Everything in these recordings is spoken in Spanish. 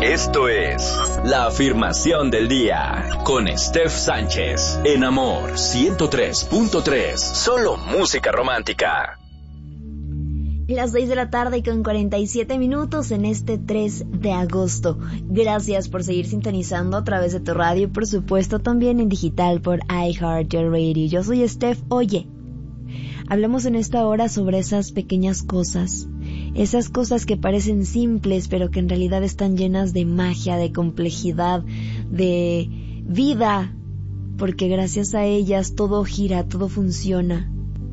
Esto es La Afirmación del Día con Steph Sánchez en Amor 103.3. Solo música romántica. Las 6 de la tarde con 47 minutos en este 3 de agosto. Gracias por seguir sintonizando a través de tu radio y por supuesto también en digital por iHeartRadio. Yo soy Steph. Oye, hablamos en esta hora sobre esas pequeñas cosas. Esas cosas que parecen simples pero que en realidad están llenas de magia, de complejidad, de vida. Porque gracias a ellas todo gira, todo funciona.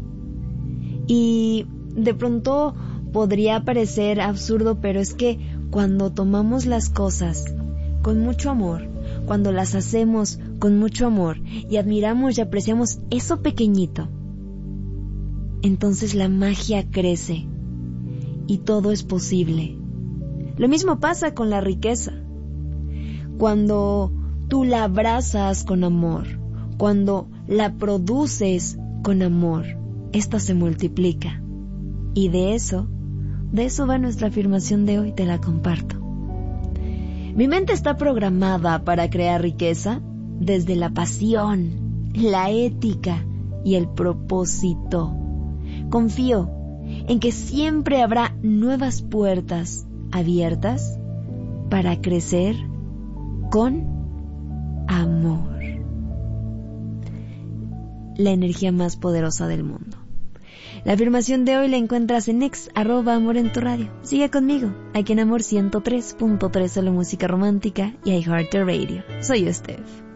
Y de pronto podría parecer absurdo, pero es que cuando tomamos las cosas con mucho amor, cuando las hacemos con mucho amor y admiramos y apreciamos eso pequeñito, entonces la magia crece y todo es posible. Lo mismo pasa con la riqueza. Cuando tú la abrazas con amor, cuando la produces con amor, esta se multiplica. Y de eso va nuestra afirmación de hoy, te la comparto. Mi mente está programada para crear riqueza desde la pasión, la ética y el propósito. Confío en que siempre habrá nuevas puertas abiertas para crecer con amor. La energía más poderosa del mundo. La afirmación de hoy la encuentras en @Amor en tu radio. Sigue conmigo, aquí en Amor 103.3, solo música romántica y iHeartRadio. Soy Steph.